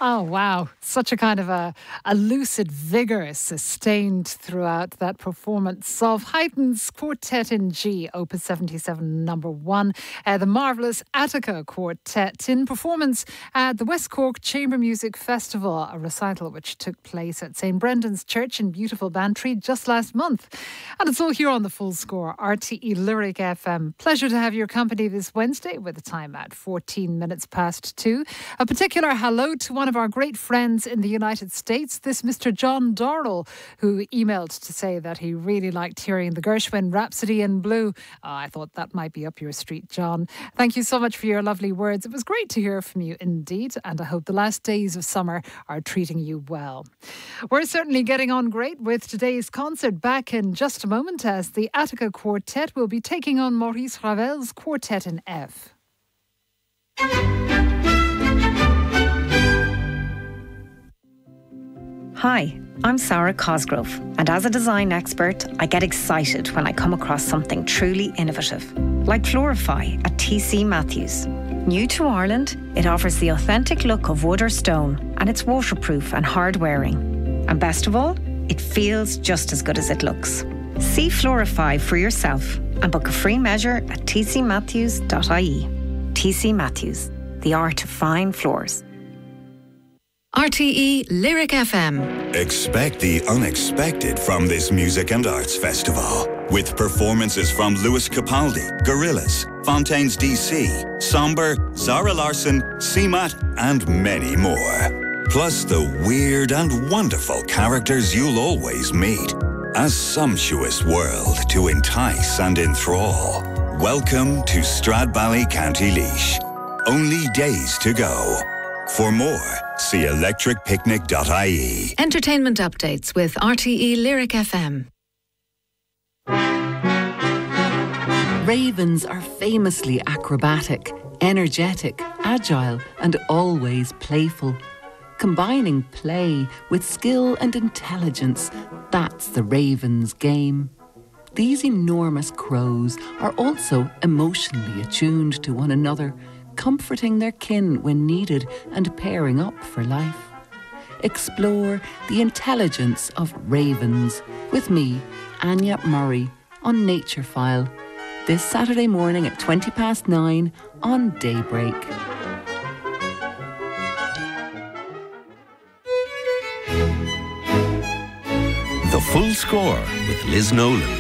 Oh, wow. Such a kind of a lucid vigour sustained throughout that performance of Haydn's Quartet in G, Opus 77, number 1. The marvellous Attica Quartet in performance at the West Cork Chamber Music Festival, a recital which took place at St Brendan's Church in beautiful Bantry just last month. And it's all here on the Full Score, RTE Lyric FM. Pleasure to have your company this Wednesday with the time at 14 minutes past 2. A particular hello to one of our great friends in the United States, this Mr. John Dorrell, who emailed to say that he really liked hearing the Gershwin Rhapsody in Blue. I thought that might be up your street, John. Thank you so much for your lovely words. It was great to hear from you indeed, and I hope the last days of summer are treating you well. We're certainly getting on great with today's concert. Back in just a moment as the Attica Quartet will be taking on Maurice Ravel's Quartet in F. Hi, I'm Sarah Cosgrove, and as a design expert, I get excited when I come across something truly innovative, like Florify at TC Matthews. New to Ireland, it offers the authentic look of wood or stone, and it's waterproof and hard wearing. And best of all, it feels just as good as it looks. See Florify for yourself and book a free measure at tcmatthews.ie. TC Matthews, the art of fine floors. RTE Lyric FM. Expect the unexpected from this music and arts festival, with performances from Lewis Capaldi, Gorillaz, Fontaines DC, Somber, Zara Larsson, CMAT, and many more. Plus the weird and wonderful characters you'll always meet. A sumptuous world to entice and enthrall. Welcome to Stradbally, County Laois. Only days to go. For more, see electricpicnic.ie. Entertainment updates with RTE Lyric FM. Ravens are famously acrobatic, energetic, agile, and always playful. Combining play with skill and intelligence, that's the Ravens' game. These enormous crows are also emotionally attuned to one another, comforting their kin when needed and pairing up for life. Explore the intelligence of ravens with me, Anya Murray, on Nature File, this Saturday morning at 9:20 on Daybreak. The Full Score with Liz Nolan.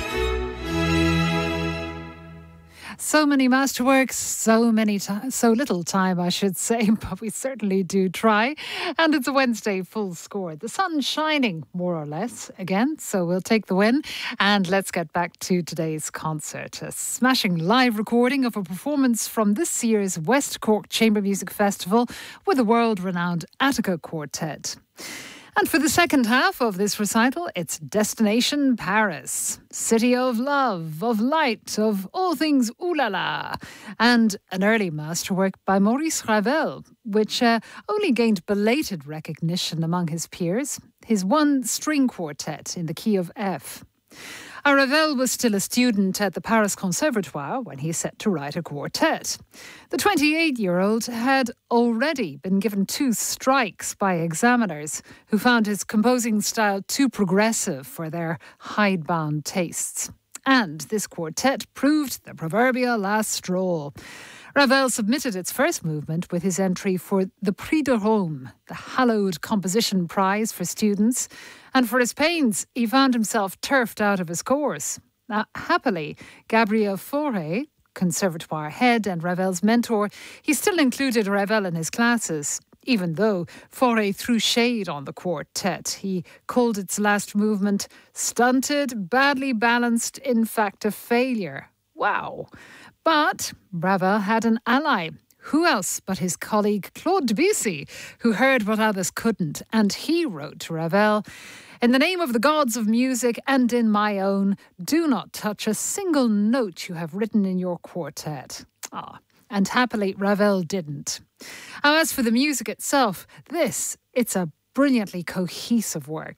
So many masterworks, so little time, I should say, but we certainly do try. And it's a Wednesday Full Score. The sun's shining, more or less, again, so we'll take the win. And let's get back to today's concert. A smashing live recording of a performance from this year's West Cork Chamber Music Festival with the world-renowned Attica Quartet. And for the second half of this recital, it's Destination Paris, city of love, of light, of all things ooh la la, and an early masterwork by Maurice Ravel, which only gained belated recognition among his peers, his one-string quartet in the key of F. Ravel was still a student at the Paris Conservatoire when he set to write a quartet. The 28-year-old had already been given 2 strikes by examiners who found his composing style too progressive for their hidebound tastes. And this quartet proved the proverbial last straw. Ravel submitted its first movement with his entry for the Prix de Rome, the hallowed composition prize for students, and for his pains, he found himself turfed out of his course. Now, happily, Gabriel Fauré, conservatoire head and Ravel's mentor, he still included Ravel in his classes, even though Fauré threw shade on the quartet. He called its last movement stunted, badly balanced, in fact a failure. Wow. But Ravel had an ally. Who else but his colleague Claude Debussy, who heard what others couldn't, and he wrote to Ravel, "In the name of the gods of music and in my own, do not touch a single note you have written in your quartet." And happily Ravel didn't. As for the music itself, it's a brilliantly cohesive work.